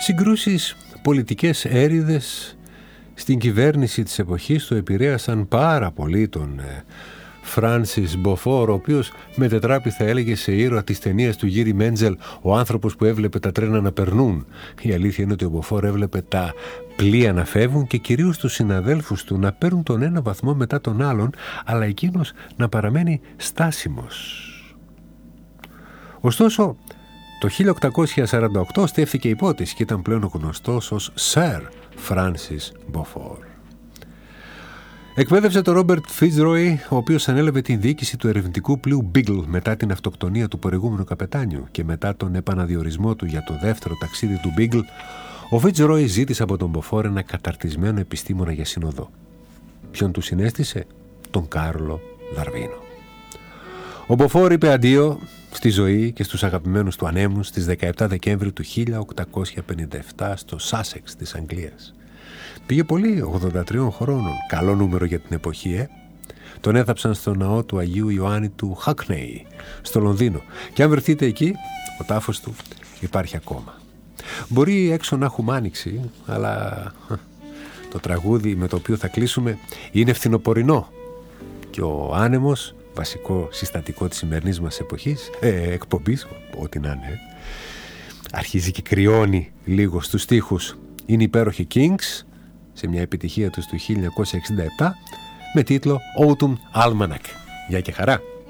Συγκρούσεις πολιτικές έρηδες στην κυβέρνηση της εποχής του επηρέασαν πάρα πολύ τον Φράνσις Μποφόρ, ο οποίος μετετράπη, θα έλεγε, σε ήρωα της ταινίας του Γύρι Μέντζελ, ο άνθρωπος που έβλεπε τα τρένα να περνούν. Η αλήθεια είναι ότι ο Μποφόρ έβλεπε τα πλοία να φεύγουν και κυρίως τους συναδέλφους του να παίρνουν τον ένα βαθμό μετά τον άλλον, αλλά εκείνος να παραμένει στάσιμος. Ωστόσο, το 1848 στέφθηκε υπότιση και ήταν πλέον γνωστός ως Sir Francis Beaufort. Εκπαίδευσε τον Ρόμπερτ Φιτζρόι, ο οποίος ανέλαβε την διοίκηση του ερευνητικού πλοίου Beagle μετά την αυτοκτονία του προηγούμενου καπετάνιου και μετά τον επαναδιορισμό του για το δεύτερο ταξίδι του Beagle. Ο Φιτζρόι ζήτησε από τον Beaufort ένα καταρτισμένο επιστήμονα για συνοδό. Ποιον του συνέστησε? Τον Κάρλο Δαρβίνο. Ο Beaufort είπε αντίο στη ζωή και στους αγαπημένους του ανέμους στις 17 Δεκέμβρη του 1857 στο Σάσεξ της Αγγλίας. Πήγε πολύ, 83 χρόνων. Καλό νούμερο για την εποχή, Τον έθαψαν στο ναό του Αγίου Ιωάννη του Χάκνεϊ, στο Λονδίνο. Και αν βρεθείτε εκεί, ο τάφος του υπάρχει ακόμα. Μπορεί έξω να έχουμε άνοιξη, αλλά το τραγούδι με το οποίο θα κλείσουμε είναι φθινοπορεινό. Και ο άνεμος, βασικό συστατικό της σημερινής μας εποχής, εκπομπής, ό,τι να είναι, αρχίζει και κρυώνει λίγο στους στίχους. Είναι υπέροχοι Kings, σε μια επιτυχία τους του 1967, με τίτλο Autumn Almanac. Γεια και χαρά!